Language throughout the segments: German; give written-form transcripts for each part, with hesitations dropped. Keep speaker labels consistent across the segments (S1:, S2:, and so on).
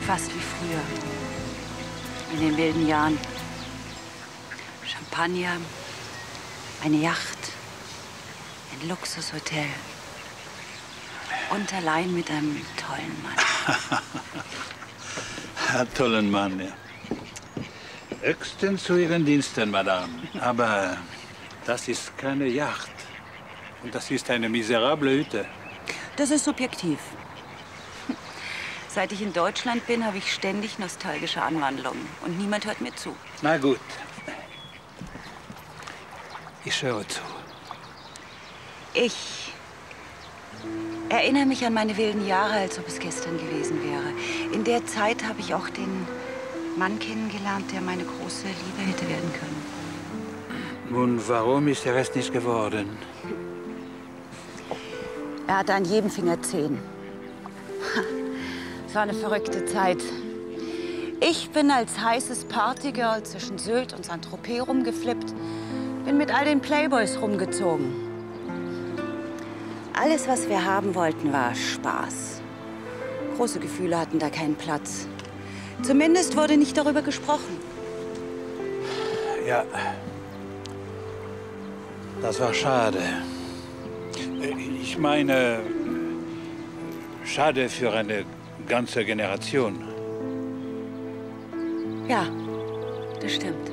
S1: fast wie früher. In den wilden Jahren. Champagner, eine Yacht, ein Luxushotel. Und allein mit einem tollen Mann.
S2: Einen tollen Mann, ja. Höchstens zu Ihren Diensten, Madame. Aber das ist keine Yacht. Und das ist eine miserable Hütte.
S1: Das ist subjektiv. Seit ich in Deutschland bin, habe ich ständig nostalgische Anwandlungen. Und niemand hört mir zu.
S2: Na gut. Ich höre zu.
S1: Ich erinnere mich an meine wilden Jahre, als ob es gestern gewesen wäre. In der Zeit habe ich auch den Mann kennengelernt, der meine große Liebe hätte werden können.
S2: Und warum ist der Rest nicht geworden?
S1: Er hatte an jedem Finger 10. Es war eine verrückte Zeit. Ich bin als heißes Partygirl zwischen Sylt und Saint-Tropez rumgeflippt. Bin mit all den Playboys rumgezogen. Alles, was wir haben wollten, war Spaß. Große Gefühle hatten da keinen Platz. Zumindest wurde nicht darüber gesprochen.
S2: Ja, das war schade. Ich meine, schade für eine ganze Generation.
S1: Ja, das stimmt.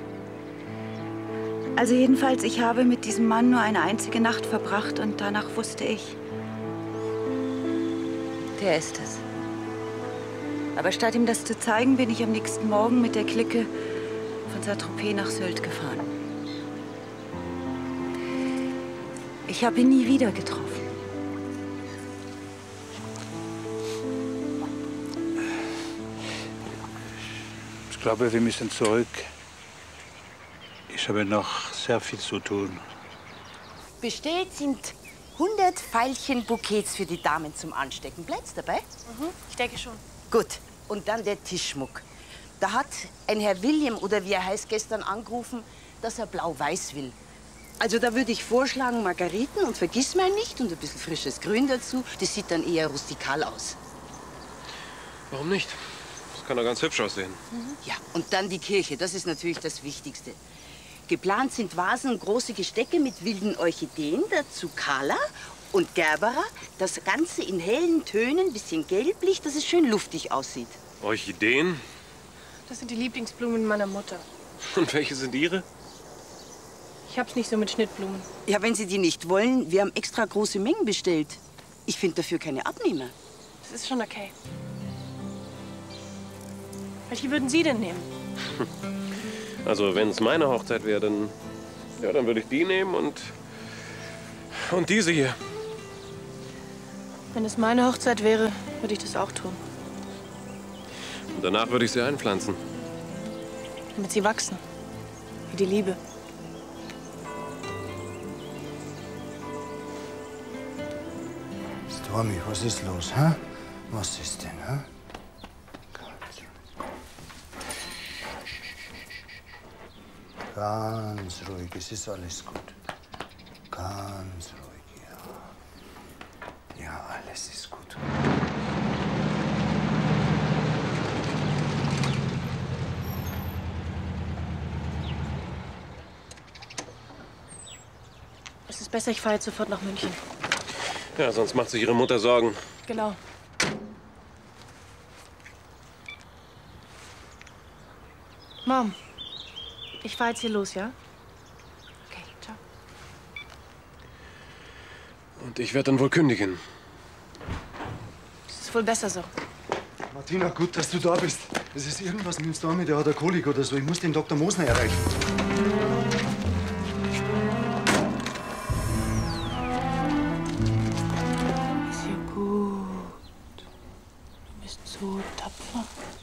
S1: Also jedenfalls, ich habe mit diesem Mann nur eine einzige Nacht verbracht und danach wusste ich, der ist es. Aber statt ihm das zu zeigen, bin ich am nächsten Morgen mit der Clique von Saint-Tropez nach Sylt gefahren. Ich habe ihn nie wieder getroffen.
S2: Ich glaube, wir müssen zurück. Ich habe noch sehr viel zu tun.
S3: Bestellt sind 100 Veilchenbouquets für die Damen zum Anstecken. Bleibt's dabei?
S4: Ich denke schon.
S3: Gut. Und dann der Tischschmuck. Da hat ein Herr William, oder wie er heißt, gestern angerufen, dass er blau-weiß will. Also da würde ich vorschlagen, Margariten und Vergissmeinnicht und ein bisschen frisches Grün dazu. Das sieht dann eher rustikal aus.
S5: Warum nicht? Das kann doch ganz hübsch aussehen.
S3: Ja, und dann die Kirche. Das ist natürlich das Wichtigste. Geplant sind Vasen und große Gestecke mit wilden Orchideen, dazu Kala und Gerbera. Das Ganze in hellen Tönen, bisschen gelblich, dass es schön luftig aussieht.
S5: Orchideen?
S4: Das sind die Lieblingsblumen meiner Mutter.
S5: Und welche sind Ihre?
S4: Ich hab's nicht so mit Schnittblumen.
S3: Ja, wenn Sie die nicht wollen, wir haben extra große Mengen bestellt. Ich finde dafür keine Abnehmer.
S4: Das ist schon okay. Welche würden Sie denn nehmen?
S5: Also, wenn es meine Hochzeit wäre, dann, ja, dann würde ich die nehmen und diese hier.
S4: Wenn es meine Hochzeit wäre, würde ich das auch tun.
S5: Und danach würde ich sie einpflanzen.
S4: Damit sie wachsen. Wie die Liebe.
S6: Stormy, was ist los, hä? Was ist denn, hä? Ganz ruhig, es ist alles gut. Ganz ruhig, ja. Ja, alles ist gut.
S4: Es ist besser, ich fahre jetzt sofort nach München.
S5: Ja, sonst macht sich Ihre Mutter Sorgen.
S4: Genau. Mom, ich fahre jetzt hier los, ja? Okay, ciao.
S5: Und ich werde dann wohl kündigen.
S4: Das ist wohl besser so.
S6: Martina, gut, dass du da bist. Es ist irgendwas mit dem Stormy, der hat eine Kolik oder so. Ich muss den Dr. Mosner erreichen.